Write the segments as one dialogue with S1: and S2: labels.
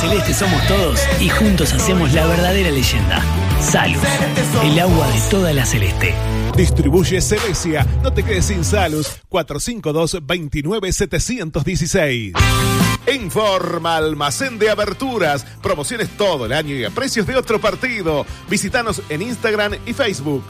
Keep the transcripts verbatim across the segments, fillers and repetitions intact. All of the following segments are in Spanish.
S1: Celeste somos todos y juntos hacemos la verdadera leyenda. Salus, el agua de toda la Celeste.
S2: Distribuye Celesia, no te quedes sin Salus. cuatro cinco dos, dos nueve siete uno seis. Informa Almacén de Aberturas, promociones todo el año y a precios de otro partido. Visítanos en Instagram y Facebook.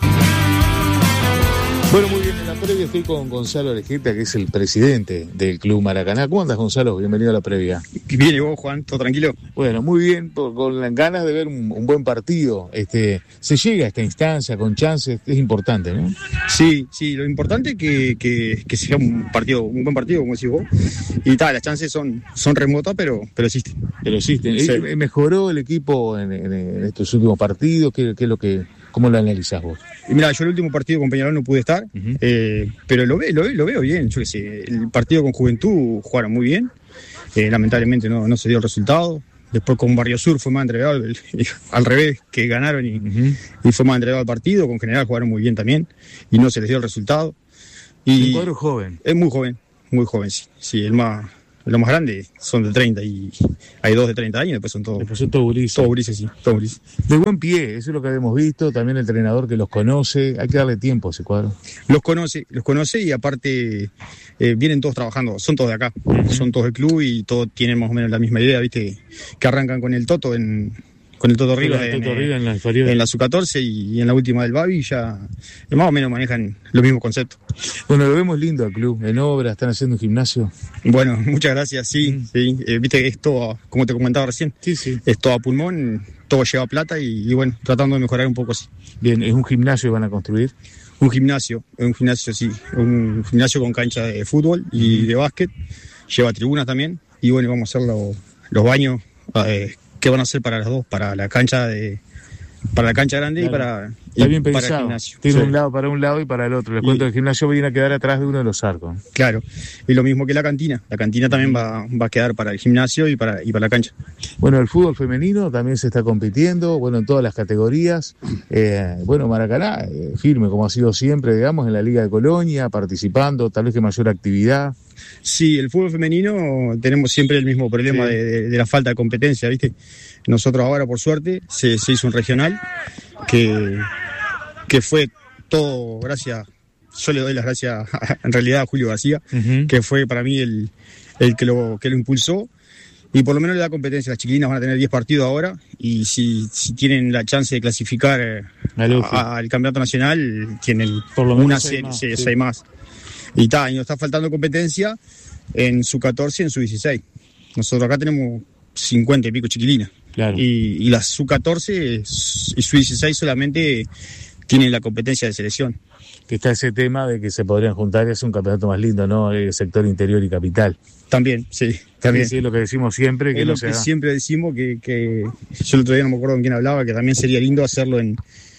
S3: Bueno, muy bien, en la previa estoy con Gonzalo Alejeta, que es el presidente del Club Maracaná. ¿Cómo andas, Gonzalo? Bienvenido a la previa.
S4: Bien, ¿y vos, Juan? ¿Todo tranquilo?
S3: Bueno, muy bien, por, con las ganas de ver un, un buen partido. Este, se llega a esta instancia con chances, es importante, ¿no?
S4: Sí, sí, lo importante es que, que, que sea un partido, un buen partido, como decís vos. Y tal, las chances son, son remotas, pero, pero existen.
S3: Pero existen.
S4: Sí.
S3: ¿Mejoró el equipo en, en, en estos últimos partidos? ¿Qué, qué es lo que, cómo lo analizás vos?
S4: Y mira, yo el último partido con Peñarol no pude estar, uh-huh. eh, pero lo, ve, lo, lo veo bien. Yo qué sé, el partido con Juventud jugaron muy bien. Eh, lamentablemente no, no se dio el resultado. Después con Barrio Sur fue más entregado, el, el, al revés, que ganaron y, uh-huh. y fue más entregado al partido. Con General jugaron muy bien también y no se les dio el resultado. Y
S3: un cuadro joven.
S4: Es muy joven, muy joven, sí. Sí, el más, los más grandes son de treinta y hay dos de treinta años, después son todos.
S3: Después son todos gurises.
S4: Todos gurises, sí, todos gurises.
S3: De buen pie, eso es lo que habíamos visto. También el entrenador que los conoce, hay que darle tiempo a ese cuadro.
S4: Los conoce, los conoce y aparte eh, vienen todos trabajando, son todos de acá, uh-huh. son todos del club y todos tienen más o menos la misma idea, viste, que arrancan con el Toto en... con el Toto Rivas en,
S3: en, la
S4: en la sub catorce y, y en la última del Babi ya más o menos manejan los mismos conceptos.
S3: Bueno, lo vemos lindo al club, en obra, están haciendo un gimnasio.
S4: Bueno, muchas gracias, sí, mm. sí. Eh, viste que es todo, como te comentaba recién,
S3: sí, sí.
S4: es todo a pulmón, todo lleva plata y, y bueno, tratando de mejorar un poco así.
S3: Bien, ¿es un gimnasio que van a construir?
S4: Un gimnasio, un gimnasio, sí, un gimnasio con cancha de fútbol y de básquet, lleva tribunas también y bueno, vamos a hacer lo, los baños eh, ¿qué van a hacer para las dos? Para la cancha de para la cancha grande claro. y para,
S3: Está bien
S4: y
S3: pensado.
S4: para el gimnasio.
S3: Tiene
S4: sí.
S3: un lado para un lado y para el otro. Les cuento que el gimnasio viene a quedar atrás de uno de los arcos.
S4: Claro. Y lo mismo que la cantina. La cantina también va, va a quedar para el gimnasio y para, y para la cancha.
S3: Bueno, el fútbol femenino también se está compitiendo, bueno, en todas las categorías. Eh, bueno, Maracaná, eh, firme como ha sido siempre, digamos, en la Liga de Colonia, participando, tal vez que mayor actividad.
S4: Sí, el fútbol femenino tenemos siempre el mismo problema sí. de, de, de la falta de competencia, ¿viste? Nosotros ahora, por suerte, se, se hizo un regional que, que fue todo gracias, yo le doy las gracias a, en realidad a Julio García, uh-huh. que fue para mí el, el que, lo, que lo impulsó y por lo menos le da competencia. Las chiquilinas van a tener diez partidos ahora y si, si tienen la chance de clasificar al campeonato nacional, tienen por lo menos una seis, más, seis, sí. seis más. Y está, y nos está faltando competencia en su catorce y en su dieciséis. Nosotros acá tenemos cincuenta y pico chiquilinas.
S3: Claro.
S4: Y, y la su catorce y su dieciséis solamente tienen la competencia de selección.
S3: Que está ese tema de que se podrían juntar y hacer un campeonato más lindo, ¿no? El sector interior y capital.
S4: También, sí.
S3: También sí, es lo que decimos siempre. Que
S4: es
S3: no
S4: lo
S3: se
S4: que
S3: da.
S4: siempre decimos, que, que yo el otro día no me acuerdo con quién hablaba, que también sería lindo hacerlo en,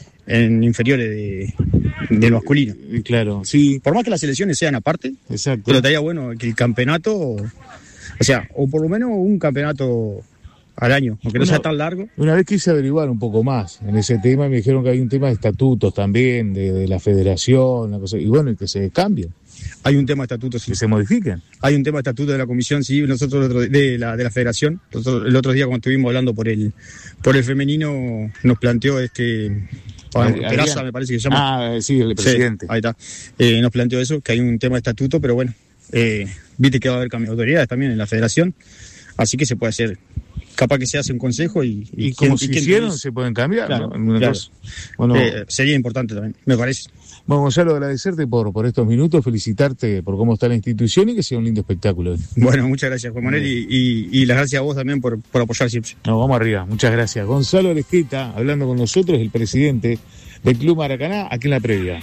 S4: en inferiores de, de masculino.
S3: Claro, sí.
S4: Por más que las selecciones sean aparte,
S3: exacto.
S4: Pero estaría bueno que el campeonato, o sea, o por lo menos un campeonato al año, aunque no una, sea tan largo.
S3: Una vez quise averiguar un poco más en ese tema y me dijeron que hay un tema de estatutos también, de, de la federación, una cosa, y bueno, y que se cambien.
S4: Hay un tema de estatutos, sí.
S3: Que se modifiquen.
S4: Hay un tema de estatuto de la comisión, sí, nosotros otro, de, la, de la federación. Nosotros, el otro día cuando estuvimos hablando por el por el femenino, nos planteó este... Bueno, Peraza, me parece que se llama.
S3: Ah, sí, el presidente.
S4: Sí, ahí está. Eh, nos planteó eso, que hay un tema de estatuto, pero bueno, eh, viste que va a haber cambio de autoridades también en la federación, así que se puede hacer. Capaz que se hace un consejo y...
S3: Y, y como si hicieron, se pueden cambiar,
S4: claro,
S3: ¿no?
S4: Claro.
S3: Bueno,
S4: eh, sería importante también, me parece.
S3: Bueno, Gonzalo, agradecerte por, por estos minutos, felicitarte por cómo está la institución y que sea un lindo espectáculo.
S4: Bueno, muchas gracias, Juan Manuel, y, y, y las gracias a vos también por, por apoyar siempre.
S3: No, vamos arriba, muchas gracias. Gonzalo Alejeta, hablando con nosotros, el presidente del Club Maracaná, aquí en la previa.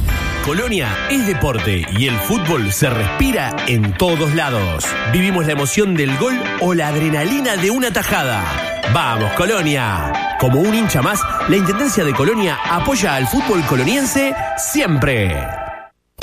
S1: Colonia es deporte y el fútbol se respira en todos lados. Vivimos la emoción del gol o la adrenalina de una tajada. ¡Vamos, Colonia! Como un hincha más, la Intendencia de Colonia apoya al fútbol coloniense siempre.